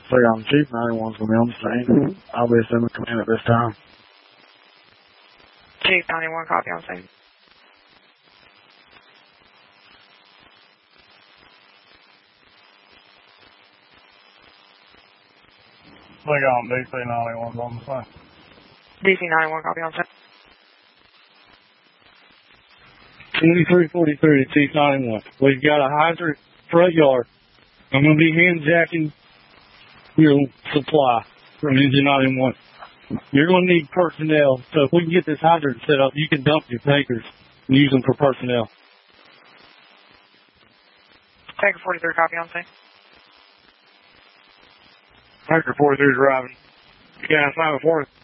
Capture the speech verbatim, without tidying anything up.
Say on Chief ninety-one's going to be on the scene. I'll be assuming command at this time. Chief ninety-one, copy on scene. Look on D C ninety-one's on the scene. D C ninety-one, copy on scene. twenty-three forty-three to Chief ninety-one. We've got a hydrant front yard. I'm going to be hand jacking your supply from engine ninety-one. You're going to need personnel, so if we can get this hydrant set up, you can dump your tankers and use them for personnel. Tanker forty-three, copy on scene. Tanker forty-three is driving. You got assignment for it?